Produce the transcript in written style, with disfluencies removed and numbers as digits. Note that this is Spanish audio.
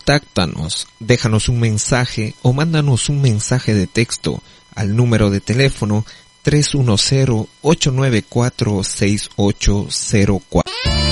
contáctanos, déjanos un mensaje o mándanos un mensaje de texto al número de teléfono 310-894-6804.